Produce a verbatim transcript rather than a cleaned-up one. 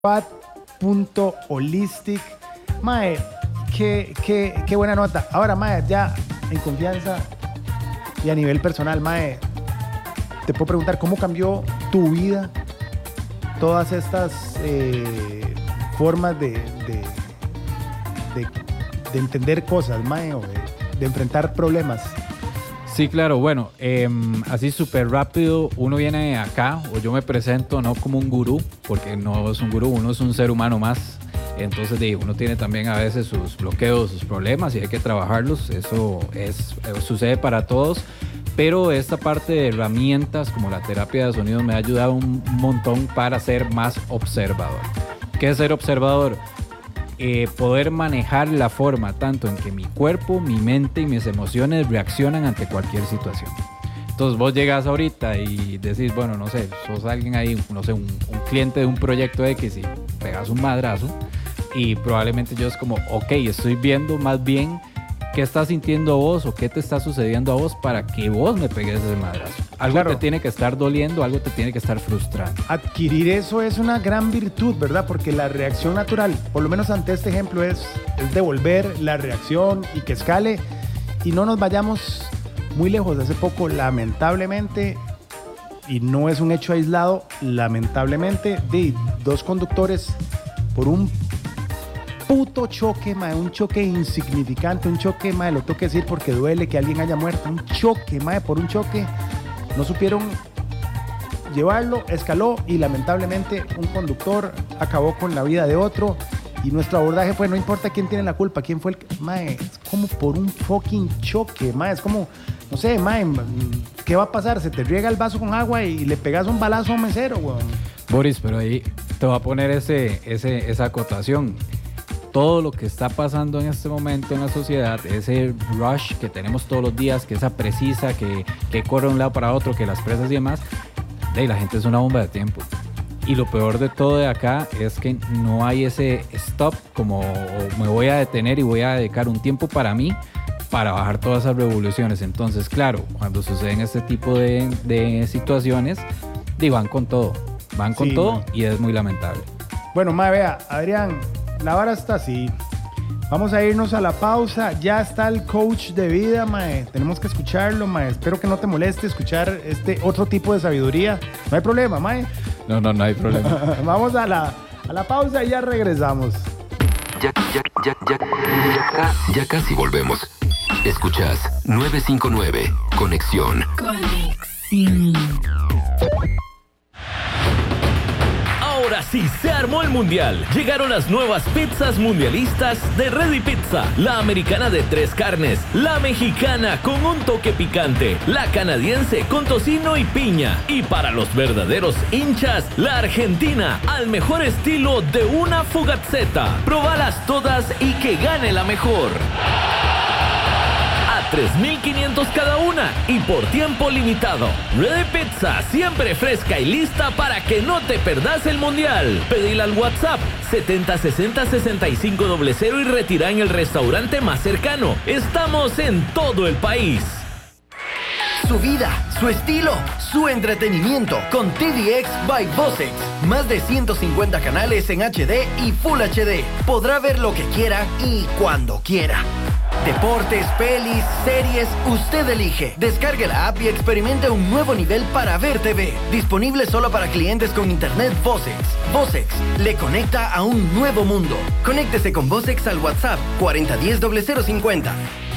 Pat punto holistic. Mae, qué, qué, qué buena nota. Ahora, Mae, ya en confianza y a nivel personal, Mae, te puedo preguntar cómo cambió tu vida todas estas eh, formas de, de, de, de entender cosas, Mae, o de, de enfrentar problemas. Sí, claro, bueno, eh, así súper rápido, uno viene acá, o yo me presento no como un gurú, porque no es un gurú, uno es un ser humano más. Entonces, de, uno tiene también a veces sus bloqueos, sus problemas, y hay que trabajarlos. Eso es, sucede para todos. Pero esta parte de herramientas como la terapia de sonido me ha ayudado un montón para ser más observador. ¿Qué es ser observador? Eh, poder manejar la forma tanto en que mi cuerpo, mi mente y mis emociones reaccionan ante cualquier situación. Entonces vos llegas ahorita y decís, bueno, no sé, sos alguien ahí, no sé, un, un cliente de un proyecto X y pegas un madrazo y probablemente yo es como, ok, estoy viendo más bien qué estás sintiendo vos o qué te está sucediendo a vos para que vos me pegues ese madrazo. Algo claro. Te tiene que estar doliendo, algo te tiene que estar frustrando. Adquirir eso es una gran virtud, ¿verdad? Porque la reacción natural, por lo menos ante este ejemplo, es, es devolver la reacción y que escale y no nos vayamos muy lejos. Hace poco, lamentablemente, y no es un hecho aislado, lamentablemente, de dos conductores por un puto choque, mae, un choque insignificante, un choque, mae, lo tengo que decir porque duele que alguien haya muerto, un choque, mae, por un choque, no supieron llevarlo, escaló y lamentablemente un conductor acabó con la vida de otro y nuestro abordaje fue, no importa quién tiene la culpa, quién fue el, mae, es como por un fucking choque, mae, es como, no sé, mae, ¿qué va a pasar? Se te riega el vaso con agua y le pegas un balazo a un mesero, weón. Boris, pero ahí te va a poner ese, ese, esa acotación. Todo lo que está pasando en este momento en la sociedad, ese rush que tenemos todos los días, que esa precisa, que, que corre de un lado para otro, que las presas y demás, de la gente es una bomba de tiempo. Y lo peor de todo de acá es que no hay ese stop, como me voy a detener y voy a dedicar un tiempo para mí, para bajar todas esas revoluciones. Entonces, claro, cuando suceden este tipo de, de situaciones, digo, van con todo, van con sí, todo man. Y es muy lamentable. Bueno, mae, vea, Adrián, la vara está así. Vamos a irnos a la pausa. Ya está el coach de vida, mae. Tenemos que escucharlo, mae. Espero que no te moleste escuchar este otro tipo de sabiduría. No hay problema, mae. No, no, no hay problema. Vamos a la, a la pausa y ya regresamos. Ya, ya, ya, ya, ya, ya casi volvemos. Escuchas nueve cinco nueve, Conexión. Conexión. Ahora sí, se armó el mundial. Llegaron las nuevas pizzas mundialistas de Ready Pizza. La americana de tres carnes, la mexicana con un toque picante, la canadiense con tocino y piña. Y para los verdaderos hinchas, la argentina al mejor estilo de una fogazzeta. Probalas todas y que gane la mejor. tres mil quinientos cada una y por tiempo limitado. Ready Pizza, siempre fresca y lista para que no te perdas el mundial. Pedila al WhatsApp setenta sesenta sesenta y cinco cero y retira en el restaurante más cercano. Estamos en todo el país. Su vida, su estilo, su entretenimiento con T V X by Vocex. Más de ciento cincuenta canales en H D y Full H D. Podrá ver lo que quiera y cuando quiera. Deportes, pelis, series, usted elige. Descargue la app y experimente un nuevo nivel para ver T V. Disponible solo para clientes con internet Vocex. Vocex le conecta a un nuevo mundo. Conéctese con Vocex al WhatsApp cuarenta diez cero cincuenta.